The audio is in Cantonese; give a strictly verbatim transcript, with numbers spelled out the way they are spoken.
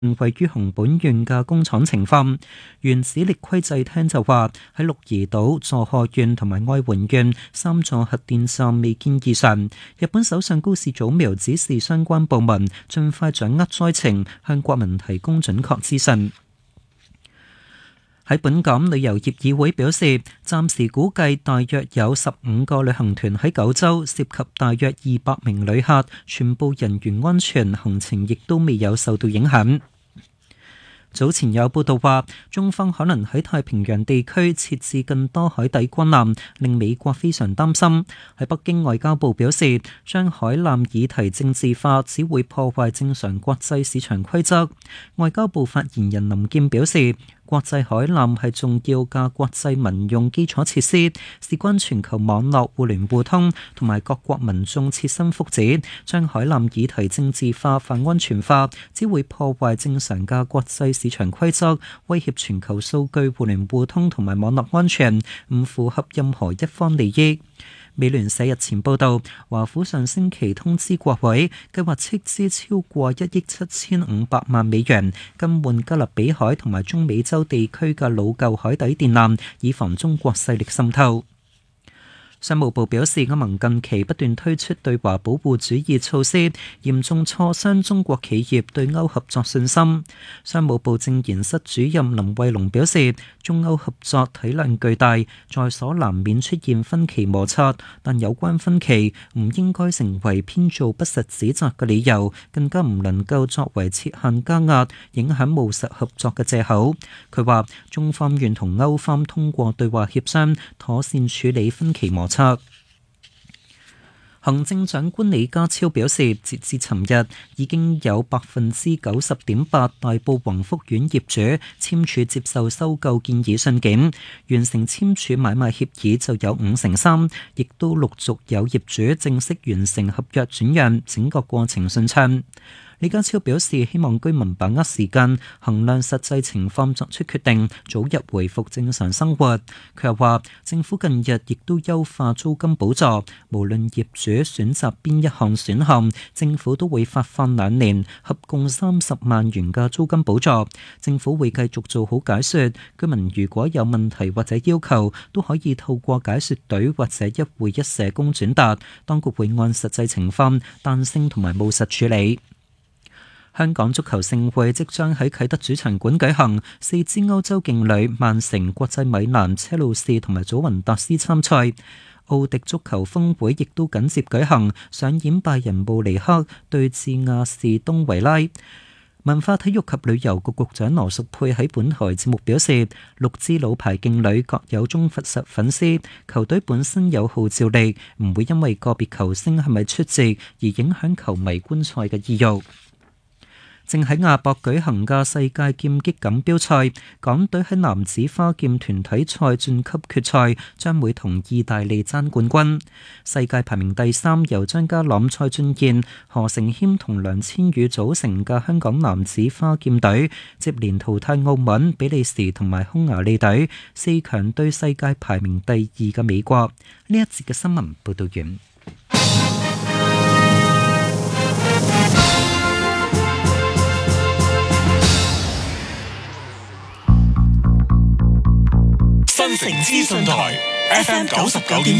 位於熊本縣嘅工廠情況。原子力規制廳就話喺鹿兒島、佐賀縣同埋愛媛縣三座核電站未見異常。日本首相高市早苗指示相關部門盡快掌握災情，向國民提供準確資訊。喺本港旅遊業議會表示，暫時估計大約有十五個旅行團喺九州，涉及大約二百名旅客，全部人員安全，行程亦都未有受到影響。早前有報道話，中方可能喺太平洋地區設置更多海底軍艦，令美國非常擔心。喺北京外交部表示，將海艦議題政治化只會破壞正常國際市場規則。外交部發言人林健表示，國際海艦係重要嘅國際民用基礎設施，事關全球網絡互聯互通同埋各國民眾切身福祉。將海艦議題政治化、泛安全化，只會破壞正常嘅國際市場規則，威脅全球數據互聯互通同埋網絡安全，唔符合任何一方利益。美聯社日前報道，華府上星期通知國會，計劃斥資超過一億七千五百萬美元更換加勒比海同埋中美洲地區嘅老舊海底電纜，以防中國勢力滲透。商務部表示，歐盟近期不斷推出對華保護主義措施，嚴重挫傷中國企業對歐合作信心。商務部政研室主任林慧龍表示，中歐合作體量巨大，在所難免出現分歧摩擦，但有關分歧唔應該成為編造不實指責嘅理由，更加唔能夠作為設限加壓、影響務實合作嘅藉口。佢話，中方願同歐方通過對話協商，妥善處理分歧摩擦。行政長官李家超表示，截至尋日，已經有百分之九十點八大埔宏福苑業主簽署接受收購建議信件，完成簽署買賣協議就有五成三，亦都陸續有業主正式完成合約轉讓，整個過程順暢。李家超表示，希望居民把握時間，衡量實際情況作出決定，早日回復正常生活。佢又話，政府近日亦都優化租金補助，無論業主選擇邊一項選項，政府都會發放兩年合共三十萬元嘅租金補助。政府會繼續做好解說，居民如果有問題或者要求，都可以透過解說隊或者一會一社工轉達，當局會按實際情況彈性同埋務實處理。香港足球盛會即將喺啟德主場館舉行，四支歐洲勁旅曼城、國際米蘭、車路士同埋祖雲達斯參賽。奧迪足球峰會亦都緊接舉行，上演拜仁慕尼黑對峙亞士東維拉。文化體育及旅遊局局長羅淑佩喺本台節目表示，六支老牌勁旅各有忠實粉絲，球隊本身有號召力，唔會因為個別球星係咪出席而影響球迷觀賽嘅意欲。正喺亞博舉行嘅世界劍擊錦標賽，港隊喺男子花劍團體賽晉級決賽，將會同意大利爭冠軍。世界排名第三，由張家朗、蔡俊彥、何承謙同梁千羽組成嘅香港男子花劍隊，接連淘汰澳門、比利時同埋匈牙利隊，四強對世界排名第二嘅美國。呢一節嘅新聞報道完。 新城資訊台 F M 九十九點